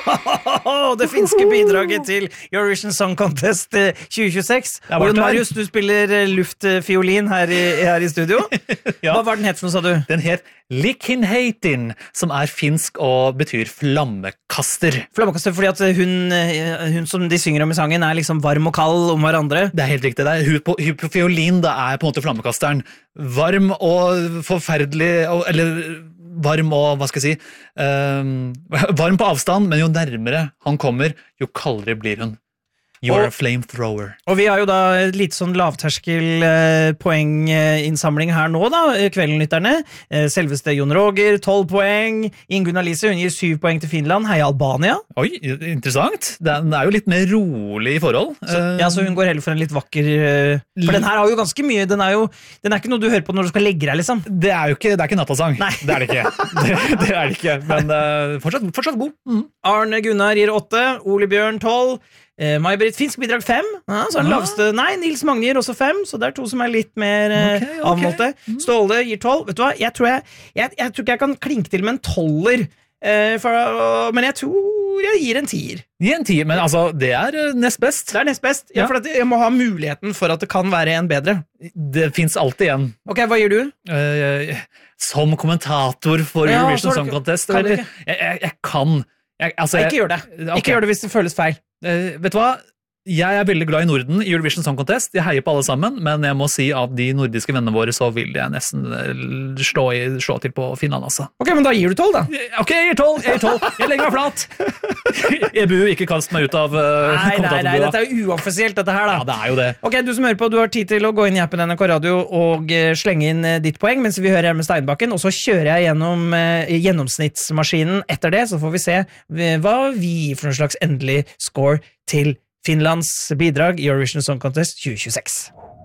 Det finske bidraget til Eurovision Song Contest 2026. Og Jon Marius, du spiller luftfiolin her i studio. Hva var den het for noe, sa du? Den het Likinheitin, som finsk og betyr flammekaster. Flammekaster fordi at hun som de synger om i sangen liksom varm og kald om hverandre. Det helt riktig. Hun på fiolin da på en måte flammekasteren. Varm og forferdelig, eller varm og, hva skal jeg si, varm på avstand, men jo nærmere han kommer, jo kaldere blir hun. You're a flamethrower. Og vi har jo da litt sånn lavterskel poenginnsamling her nå da, kveldenlytterne. Selveste Jon Roger, 12 poeng. Ingunn Alice, hun gir 7 poeng til Finland. Heia Albania. Oi, interessant. Den jo litt mer rolig i forhold. Så hun går heller for en litt vakker... For den her har jo ganske mye, den ikke noe du hører på når du skal legge deg, liksom. Det ikke nattasang. Nei. Det det ikke. Det det ikke, men fortsatt god. Arne Gunnar gir 8, Ole Bjørn 12, May-Britt, finsk bidrag 5, så den laveste, Nils Magne gir også 5, så det 2 som litt mer avmålte. Ståle gir 12, vet du hva, jeg tror ikke jeg kan klinke til med en 12-er, men jeg tror jeg gir en 10-er. Gi en 10, men altså, det nest best. Det nest best, ja, for jeg må ha muligheten for at det kan være en bedre. Det finnes alltid en. Ok, hva gir du? Som kommentator for Eurovision Song Contest, jeg kan... Ikke gjør det. Ikke gjør det hvis det føles feil. Vet du hva? Jeg veldig glad i Norden i Eurovision Song Contest. Jeg heier på alle sammen, men jeg må si at de nordiske vennene våre så vil jeg nesten slå til på Finland, altså. Ok, men da gir du 12, da. Ok, jeg gir 12. Jeg legger meg flat. EBU, ikke kast meg ut av kommentatorbua. Nei, dette jo uoffisielt, dette her, da. Ja, det jo det. Ok, du som hører på, du har tid til å gå inn i appen NRK Radio og slenge inn ditt poeng, mens vi hører her med Steinbakken, og så kjører jeg gjennom gjennomsnittsmaskinen etter det, så får vi se hva vi gir for en slags endelig score til Finlands bidrag i Eurovision Song Contest 2026.